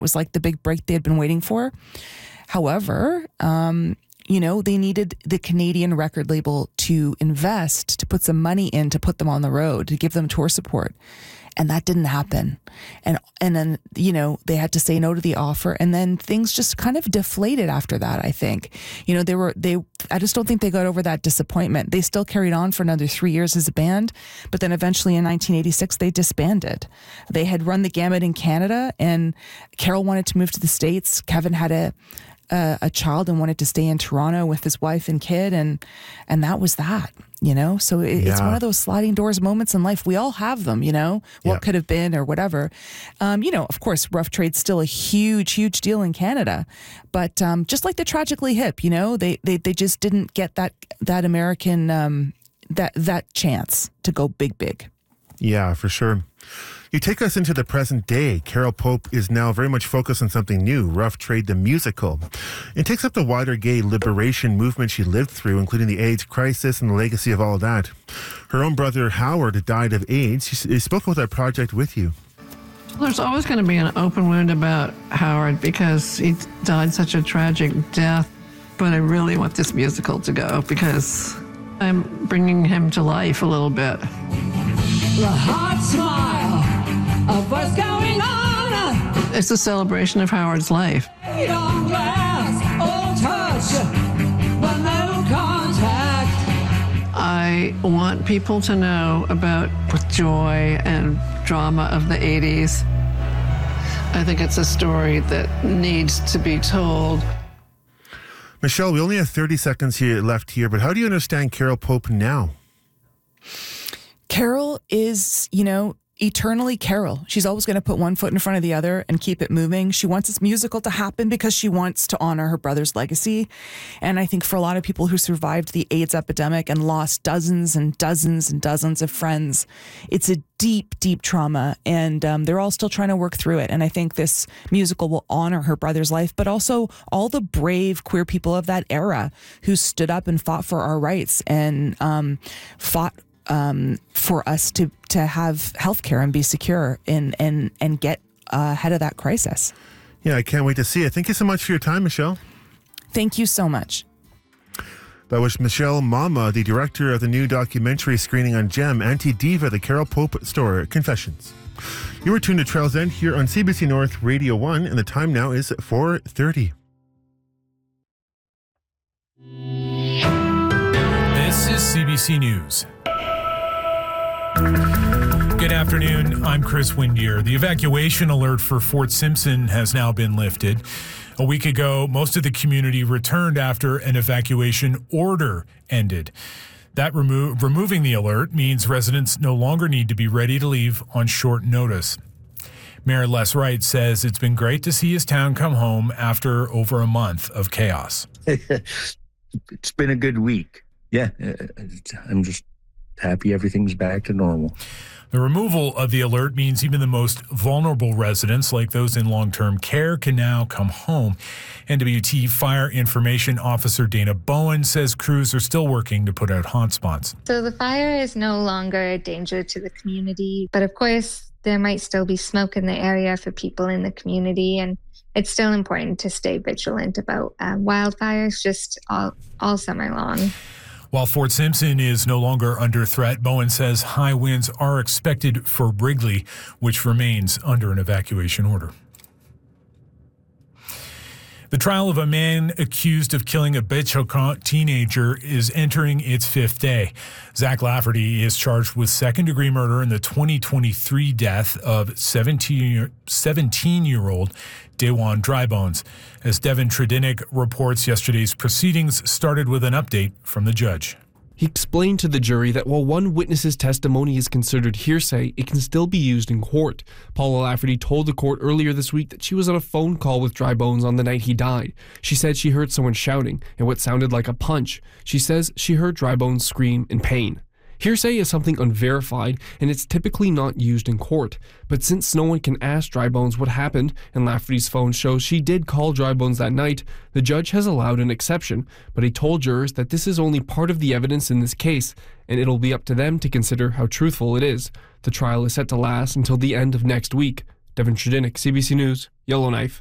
was like the big break they had been waiting for. However, they needed the Canadian record label to invest, to put some money in, to put them on the road, to give them tour support. And that didn't happen. And then, they had to say no to the offer. And then things just kind of deflated after that, I think. I just don't think they got over that disappointment. They still carried on for another 3 years as a band, but then eventually in 1986, they disbanded. They had run the gamut in Canada, and Carol wanted to move to the States. Kevin had a child and wanted to stay in Toronto with his wife and kid, and that was that. So it's one of those sliding doors moments in life. We all have them, what could have been or whatever. Of course, Rough Trade's still a huge, huge deal in Canada. But just like the Tragically Hip, they just didn't get that American, that chance to go big. Yeah, for sure. You take us into the present day. Carol Pope is now very much focused on something new, Rough Trade the Musical. It takes up the wider gay liberation movement she lived through, including the AIDS crisis and the legacy of all of that. Her own brother, Howard, died of AIDS. He spoke about that project with you. There's always going to be an open wound about Howard because he died such a tragic death. But I really want this musical to go because I'm bringing him to life a little bit. The hot smile of what's going on. It's a celebration of Howard's life. Don't glass, old touch, but no contact. I want people to know about joy and drama of the 80s. I think it's a story that needs to be told. Michelle, we only have 30 seconds left here, but how do you understand Carol Pope now? Carol is, eternally Carol. She's always going to put one foot in front of the other and keep it moving. She wants this musical to happen because she wants to honor her brother's legacy. And I think for a lot of people who survived the AIDS epidemic and lost dozens and dozens and dozens of friends, it's a deep, deep trauma. And they're all still trying to work through it. And I think this musical will honor her brother's life, but also all the brave queer people of that era who stood up and fought for our rights and fought for us to have healthcare and be secure and get ahead of that crisis. Yeah, I can't wait to see it. Thank you so much for your time, Michelle. Thank you so much. That was Michelle Mama, the director of the new documentary screening on GEM, Anti-Diva, the Carol Pope Story, Confessions. You were tuned to Trails End here on CBC North Radio 1, and the time now is 4:30. This is CBC News. Good afternoon, I'm Chris Windier. The evacuation alert for Fort Simpson has now been lifted. A week ago, most of the community returned after an evacuation order ended. That removing the alert means residents no longer need to be ready to leave on short notice. Mayor Les Wright says it's been great to see his town come home after over a month of chaos. It's been a good week. Yeah, I'm just happy everything's back to normal. The removal of the alert means even the most vulnerable residents, like those in long-term care, can now come home. NWT Fire Information Officer Dana Bowen says crews are still working to put out hotspots. So the fire is no longer a danger to the community, but of course there might still be smoke in the area for people in the community, and it's still important to stay vigilant about wildfires just all summer long. While Fort Simpson is no longer under threat, Bowen says high winds are expected for Wrigley, which remains under an evacuation order. The trial of a man accused of killing a Bécomo teenager is entering its fifth day. Zach Lafferty is charged with second-degree murder in the 2023 death of 17-year-old Dewan Drybones. As Devin Tredinnick reports, yesterday's proceedings started with an update from the judge. He explained to the jury that while one witness's testimony is considered hearsay, it can still be used in court. Paula Lafferty told the court earlier this week that she was on a phone call with Drybones on the night he died. She said she heard someone shouting and what sounded like a punch. She says she heard Drybones scream in pain. Hearsay is something unverified, and it's typically not used in court. But since no one can ask Drybones what happened, and Lafferty's phone shows she did call Drybones that night, the judge has allowed an exception. But he told jurors that this is only part of the evidence in this case, and it'll be up to them to consider how truthful it is. The trial is set to last until the end of next week. Devin Shedinek, CBC News, Yellowknife.